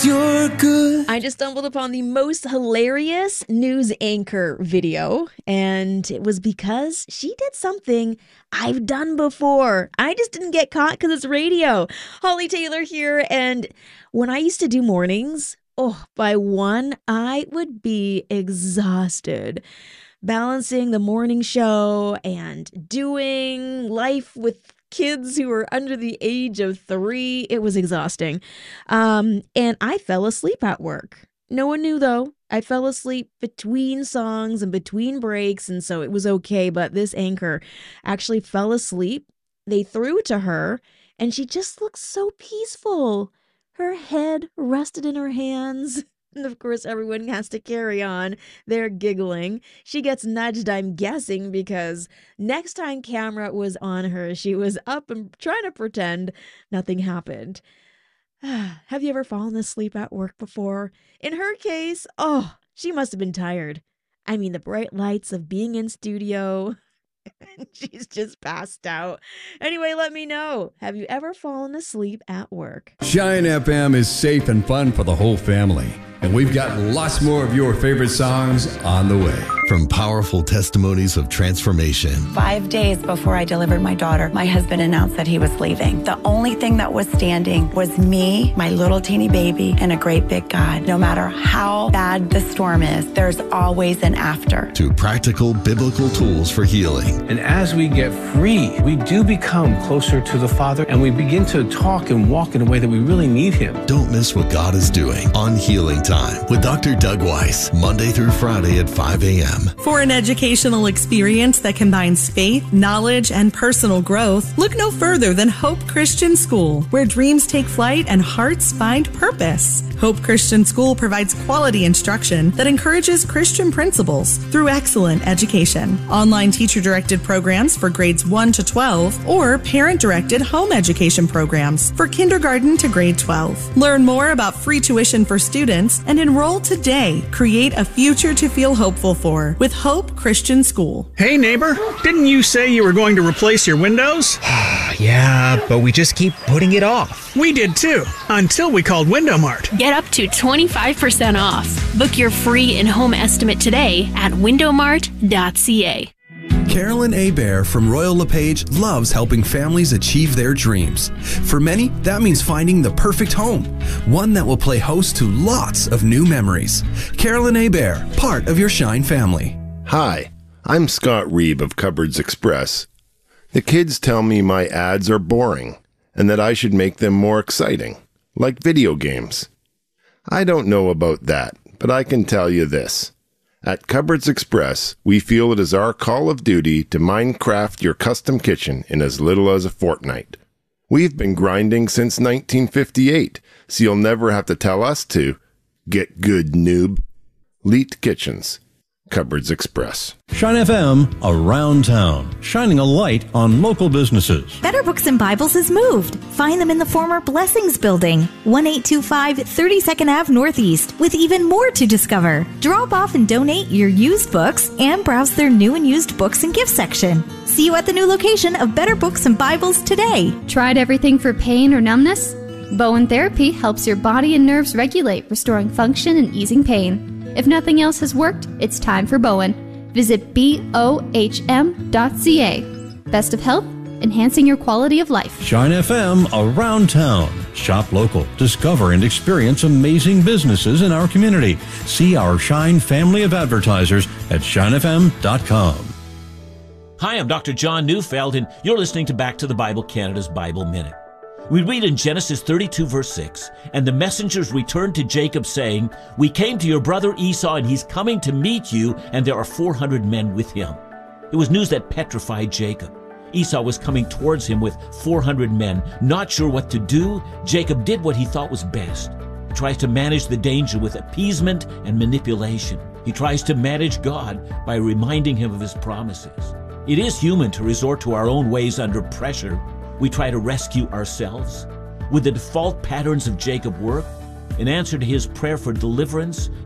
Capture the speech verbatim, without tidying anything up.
'cause you're good. I just stumbled upon the most hilarious news anchor video, and it was because she did something I've done before. I just didn't get caught because it's radio. Holly Taylor here, and when I used to do mornings, oh, by one, I would be exhausted. Balancing the morning show and doing life with kids who were under the age of three. It was exhausting. Um, and I fell asleep at work. No one knew, though. I fell asleep between songs and between breaks, and so it was okay. But this anchor actually fell asleep. They threw it to her, and she just looked so peaceful. Her head rested in her hands. And of course, everyone has to carry on. They're giggling. She gets nudged, I'm guessing, because next time camera was on her, she was up and trying to pretend nothing happened. Have you ever fallen asleep at work before? In her case, oh, she must have been tired. I mean, the bright lights of being in studio. She's just passed out. Anyway, let me know. Have you ever fallen asleep at work? Shine F M is safe and fun for the whole family. And we've got lots more of your favorite songs on the way. From powerful testimonies of transformation. Five days before I delivered my daughter, my husband announced that he was leaving. The only thing that was standing was me, my little teeny baby, and a great big God. No matter how bad the storm is, there's always an after. To practical biblical tools for healing. And as we get free, we do become closer to the Father, and we begin to talk and walk in a way that we really need Him. Don't miss what God is doing on Healing Time with Doctor Doug Weiss, Monday through Friday at five a.m. For an educational experience that combines faith, knowledge, and personal growth, look no further than Hope Christian School, where dreams take flight and hearts find purpose. Hope Christian School provides quality instruction that encourages Christian principles through excellent education. Online teacher-directed programs for grades one to twelve or parent-directed home education programs for kindergarten to grade twelve. Learn more about free tuition for students and enroll today. Create a future to feel hopeful for with Hope Christian School. Hey neighbor, didn't you say you were going to replace your windows? Yeah, but we just keep putting it off. We did too, until we called Window Mart. Get up to twenty-five percent off. Book your free in-home estimate today at window mart dot c a. Carolyn Hebert from Royal LePage loves helping families achieve their dreams. For many, that means finding the perfect home, one that will play host to lots of new memories. Carolyn Hebert, part of your Shine family. Hi, I'm Scott Reeb of Cupboards Express. The kids tell me my ads are boring and that I should make them more exciting, like video games. I don't know about that, but I can tell you this. At Cupboards Express, we feel it is our call of duty to Minecraft your custom kitchen in as little as a fortnight. We've been grinding since nineteen fifty-eight, so you'll never have to tell us to. Get good, noob. Leet Kitchens. Cupboards Express. Shine F M around town, shining a light on local businesses. Better Books and Bibles has moved. Find them in the former Blessings Building, one eight two five thirty-second Avenue Northeast, with even more to discover. Drop off and donate your used books and browse their new and used books and gift section. See you at the new location of Better Books and Bibles today. Tried everything for pain or numbness? Bowen Therapy helps your body and nerves regulate, restoring function and easing pain. If nothing else has worked, it's time for Bowen. Visit B O H M dot C A. Best of health, enhancing your quality of life. Shine F M around town. Shop local. Discover and experience amazing businesses in our community. See our Shine family of advertisers at shine f m dot com. Hi, I'm Doctor John Neufeld, and you're listening to Back to the Bible Canada's Bible Minute. We read in Genesis thirty-two, verse six, "And the messengers returned to Jacob, saying, We came to your brother Esau, and he's coming to meet you, and there are four hundred men with him." It was news that petrified Jacob. Esau was coming towards him with four hundred men. Not sure what to do, Jacob did what he thought was best. He tries to manage the danger with appeasement and manipulation. He tries to manage God by reminding him of his promises. It is human to resort to our own ways under pressure. We try to rescue ourselves. Would the default patterns of Jacob work? In answer to his prayer for deliverance,